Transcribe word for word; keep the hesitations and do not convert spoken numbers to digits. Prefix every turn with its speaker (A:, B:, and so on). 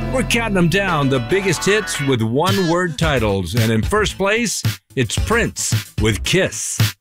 A: We're counting them down, the biggest hits with one-word titles. And in first place, it's Prince with Kiss.